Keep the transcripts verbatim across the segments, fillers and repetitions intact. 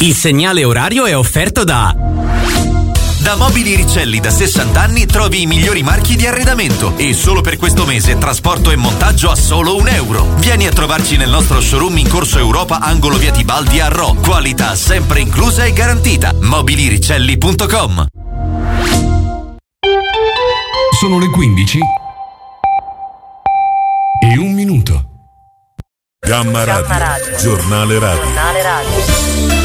Il segnale orario è offerto da... Da Mobili Ricelli da sessanta anni trovi i migliori marchi di arredamento e solo per questo mese trasporto e montaggio a solo un euro. Vieni a trovarci nel nostro showroom in Corso Europa, angolo via Tibaldi a Rho. Qualità sempre inclusa e garantita. mobiliricelli punto com. Sono le quindici e un minuto. Gamma Radio, Gamma Radio. Giornale Radio. Giornale Radio.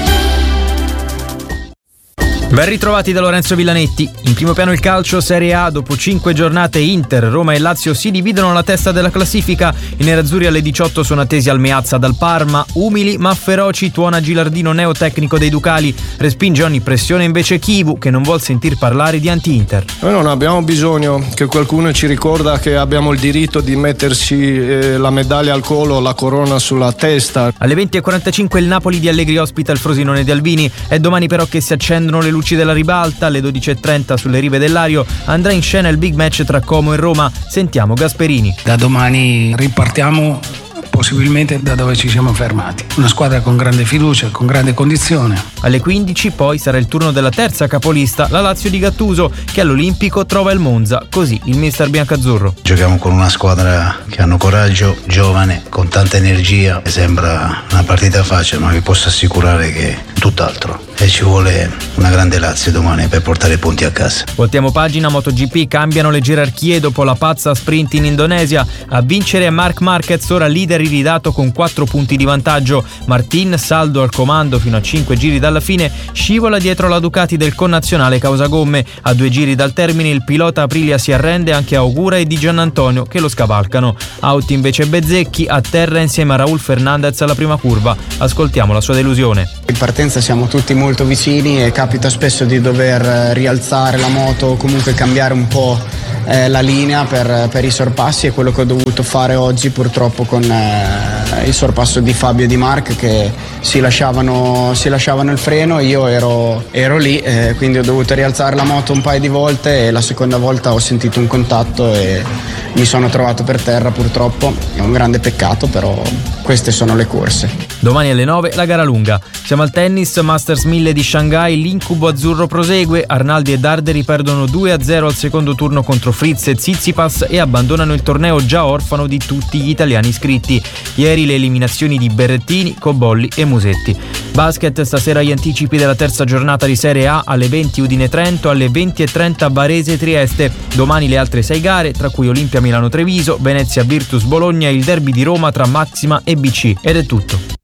Ben ritrovati da Lorenzo Villanetti. In primo piano il calcio Serie A. Dopo cinque giornate Inter, Roma e Lazio si dividono la testa della classifica. I nerazzurri alle diciotto sono attesi al Meazza dal Parma. Umili ma feroci tuona Gilardino, neotecnico dei Ducali. Respinge ogni pressione invece Chivu, che non vuol sentir parlare di anti-Inter. Noi non abbiamo bisogno che qualcuno ci ricorda che abbiamo il diritto di mettersi eh, la medaglia al collo, la corona sulla testa. Alle venti e quarantacinque il Napoli di Allegri ospita il Frosinone di Albini. È domani però che si accendono le luci della ribalta. Alle dodici e trenta sulle rive del Lario andrà in scena il big match tra Como e Roma. Sentiamo Gasperini. Da domani ripartiamo possibilmente da dove ci siamo fermati. Una squadra con grande fiducia, con grande condizione. Alle quindici poi sarà il turno della terza capolista, la Lazio di Gattuso, che all'Olimpico trova il Monza. Così il mister biancazzurro. Giochiamo con una squadra che hanno coraggio, giovane, con tanta energia. Sembra una partita facile, ma vi posso assicurare che è tutt'altro. E ci vuole una grande Lazio domani per portare i punti a casa. Voltiamo pagina. MotoGP, cambiano le gerarchie dopo la pazza sprint in Indonesia. A vincere Marc Marquez, ora leader iridato con quattro punti di vantaggio. Martin, saldo al comando fino a cinque giri dalla fine, scivola dietro la Ducati del connazionale causa gomme. A due giri dal termine il pilota Aprilia si arrende anche a Ogura e Di Giannantonio, che lo scavalcano. Out invece Bezzecchi, a terra insieme a Raul Fernandez alla prima curva. Ascoltiamo la sua delusione. In partenza siamo tutti molto vicini e capita spesso di dover rialzare la moto o comunque cambiare un po' eh, la linea per, per i sorpassi. È quello che ho dovuto fare oggi purtroppo con eh, il sorpasso di Fabio e di Marc, che si lasciavano, si lasciavano il freno. Io ero, ero lì, eh, quindi ho dovuto rialzare la moto un paio di volte e la seconda volta ho sentito un contatto e mi sono trovato per terra purtroppo. È un grande peccato, però queste sono le corse. Domani alle nove la gara lunga. Siamo al tennis, Masters mille di Shanghai, l'incubo azzurro prosegue. Arnaldi e Darderi perdono due a zero al secondo turno contro Fritz e Tsitsipas e abbandonano il torneo già orfano di tutti gli italiani iscritti. Ieri le eliminazioni di Berrettini, Cobolli e Musetti. Basket, stasera gli anticipi della terza giornata di Serie A. Alle venti Udine Trento, alle venti e trenta Varese Trieste. Domani le altre sei gare, tra cui Olimpia Milano Treviso, Venezia Virtus Bologna e il derby di Roma tra Maxima e B C. Ed è tutto.